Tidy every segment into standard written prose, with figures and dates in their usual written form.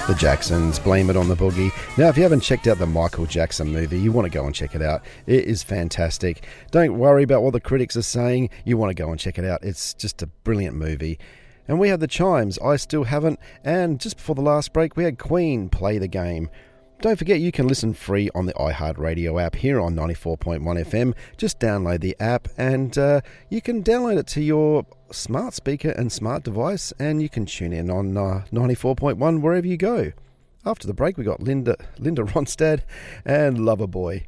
The Jacksons, Blame It on the Boogie. Now, if you haven't checked out the Michael Jackson movie, you want to go and check it out. It is fantastic. Don't worry about what the critics are saying. You want to go and check it out. It's just a brilliant movie. And we had the Chimes, I Still Haven't, and just before the last break, we had Queen, Play the Game. Don't forget you can listen free on the iHeartRadio app here on 94.1 FM. Just download the app and you can download it to your smart speaker and smart device, and you can tune in on 94.1 wherever you go. After the break, we got Linda Ronstadt and Loverboy.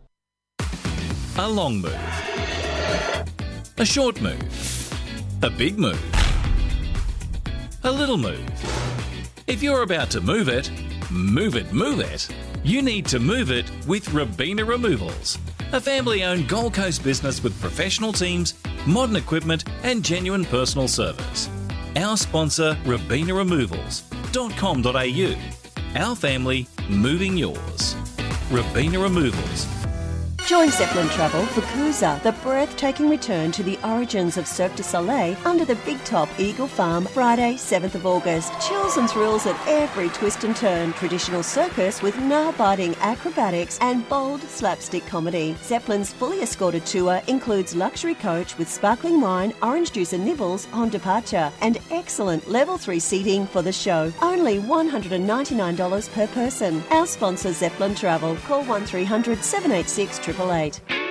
A long move. A short move. A big move. A little move. If you're about to move it, move it, you need to move it with Robina Removals, a family-owned Gold Coast business with professional teams, modern equipment and genuine personal service. Our sponsor, robinaremovals.com.au. Our family, moving yours. Robina Removals. Join Zeppelin Travel for Cruiser, the breathtaking return to the origins of Cirque du Soleil under the Big Top Eagle Farm, Friday, 7th of August. Chills and thrills at every twist and turn. Traditional circus with nail-biting acrobatics and bold slapstick comedy. Zeppelin's fully escorted tour includes luxury coach with sparkling wine, orange juice and nibbles on departure, and excellent level 3 seating for the show. Only $199 per person. Our sponsor, Zeppelin Travel. Call 1300 786 888.